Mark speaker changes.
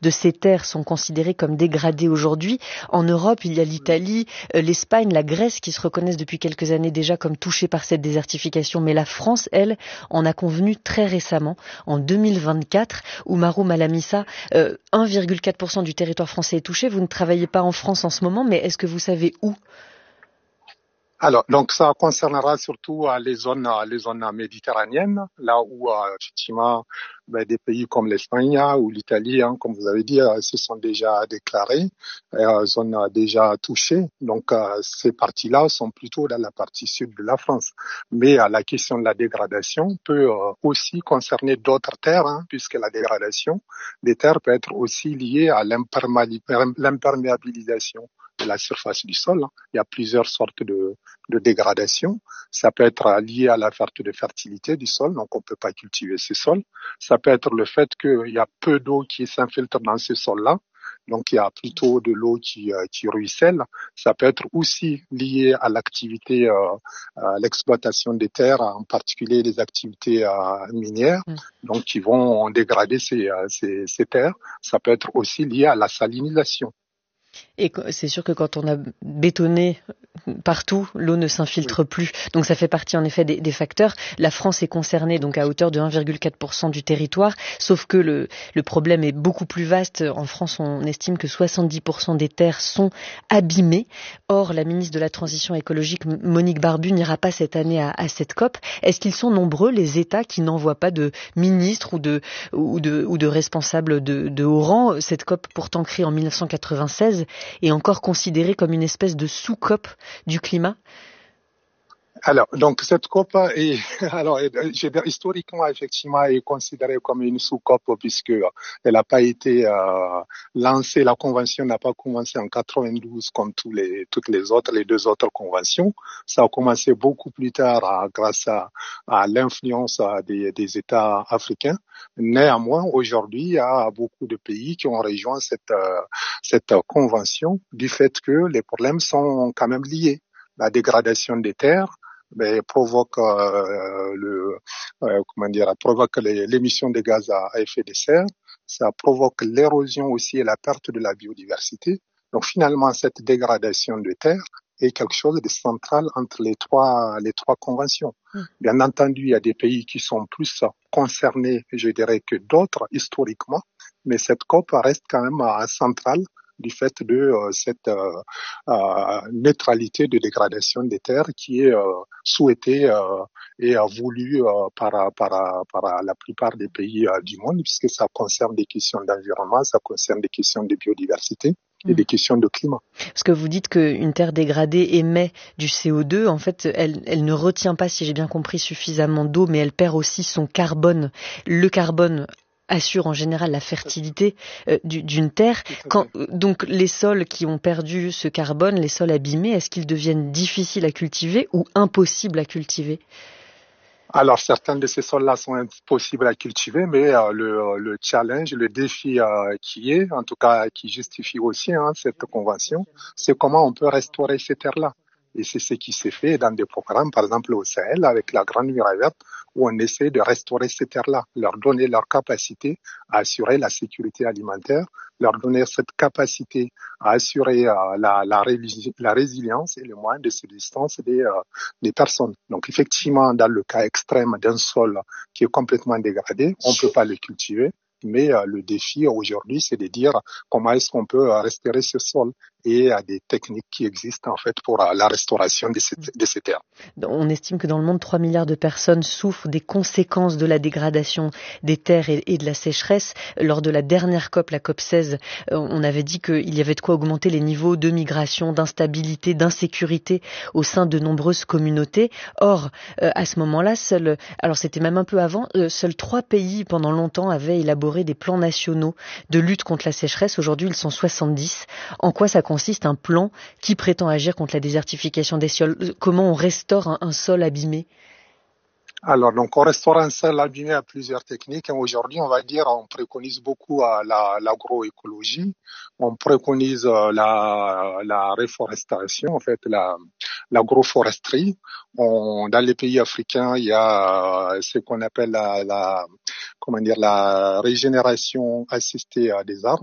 Speaker 1: de ces terres sont considérées comme dégradées aujourd'hui. En Europe, il y a l'Italie, l'Espagne, la Grèce qui se reconnaissent depuis quelques années déjà comme touchées par cette désertification. Mais la France, elle, en a convenu très récemment, en 2024, où Marou Malamissa, 1,4% du territoire français est touché. Vous ne travaillez pas en France en ce moment, mais est-ce que vous savez où?
Speaker 2: Alors, donc ça concernera surtout les zones méditerranéennes, là où effectivement des pays comme l'Espagne ou l'Italie, comme vous avez dit, se sont déjà déclarés, zones déjà touchées. Donc ces parties-là sont plutôt dans la partie sud de la France. Mais la question de la dégradation peut aussi concerner d'autres terres, puisque la dégradation des terres peut être aussi liée à l'imperméabilisation de la surface du sol. Il y a plusieurs sortes de dégradation. Ça peut être lié à la perte de fertilité du sol, donc on ne peut pas cultiver ce sol. Ça peut être le fait qu'il y a peu d'eau qui s'infiltre dans ce sol-là, donc il y a plutôt de l'eau qui ruisselle. Ça peut être aussi lié à l'activité, à l'exploitation des terres, en particulier les activités minières, donc qui vont dégrader ces terres. Ça peut être aussi lié à la salinisation.
Speaker 1: Et c'est sûr que quand on a bétonné partout, l'eau ne s'infiltre plus. Donc ça fait partie en effet des facteurs. La France est concernée donc à hauteur de 1,4% du territoire, sauf que le problème est beaucoup plus vaste. En France, on estime que 70% des terres sont abîmées. Or, la ministre de la Transition écologique, Monique Barbu, n'ira pas cette année à cette COP. Est-ce qu'ils sont nombreux, les États, qui n'envoient pas de ministres ou de responsables de haut rang? Cette COP, pourtant créée en 1996, est encore considérée comme une espèce de sous-COP du climat?
Speaker 2: Alors, donc cette COP historiquement effectivement est considérée comme une sous-COP puisque elle n'a pas été lancée. La convention n'a pas commencé en 92 comme toutes les deux autres conventions. Ça a commencé beaucoup plus tard grâce à l'influence des États africains. Néanmoins, aujourd'hui, il y a beaucoup de pays qui ont rejoint cette convention du fait que les problèmes sont quand même liés. La dégradation des terres provoque provoque l'émission de gaz à effet de serre, ça provoque l'érosion aussi et la perte de la biodiversité. Donc finalement, cette dégradation de terre est quelque chose de central entre les trois conventions. Bien entendu, il y a des pays qui sont plus concernés, je dirais, que d'autres historiquement, mais cette COP reste quand même centrale du fait de cette neutralité de dégradation des terres qui est souhaitée et voulue par la plupart des pays du monde, puisque ça concerne des questions d'environnement, ça concerne des questions de biodiversité et des questions de climat.
Speaker 1: Parce que vous dites qu'une terre dégradée émet du CO2, en fait, elle ne retient pas, si j'ai bien compris, suffisamment d'eau, mais elle perd aussi son carbone. Le carbone assure en général la fertilité d'une terre. Donc les sols qui ont perdu ce carbone, les sols abîmés, est-ce qu'ils deviennent difficiles à cultiver ou impossibles à cultiver?
Speaker 2: Alors, certains de ces sols-là sont impossibles à cultiver, mais le challenge, le défi en tout cas, qui justifie aussi cette convention, c'est comment on peut restaurer ces terres-là. Et c'est ce qui s'est fait dans des programmes, par exemple au Sahel, avec la Grande Muraille Verte, où on essaie de restaurer ces terres-là, leur donner leur capacité à assurer la sécurité alimentaire, leur donner cette capacité à assurer la résilience et le moyen de subsistance des personnes. Donc effectivement, dans le cas extrême d'un sol qui est complètement dégradé, on ne peut pas le cultiver. Mais le défi aujourd'hui, c'est de dire comment est-ce qu'on peut restaurer ce sol. Et il y a des techniques qui existent en fait pour la restauration de ces terres.
Speaker 1: On estime que dans le monde, 3 milliards de personnes souffrent des conséquences de la dégradation des terres et de la sécheresse. Lors de la dernière COP, la COP 16, on avait dit qu'il y avait de quoi augmenter les niveaux de migration, d'instabilité, d'insécurité au sein de nombreuses communautés. Or, à ce moment-là, alors c'était même un peu avant, seuls 3 pays pendant longtemps avaient élaboré des plans nationaux de lutte contre la sécheresse. Aujourd'hui, ils sont 70. En quoi ça consiste un plan qui prétend agir contre la désertification des sols? Comment on restaure un sol abîmé?
Speaker 2: Alors, donc, on restaure un sol abîmé à plusieurs techniques. Aujourd'hui, on va dire, on préconise beaucoup l'agroécologie. On préconise la réforestation, en fait, l'agroforesterie. Dans les pays africains, il y a ce qu'on appelle la régénération assistée des arbres.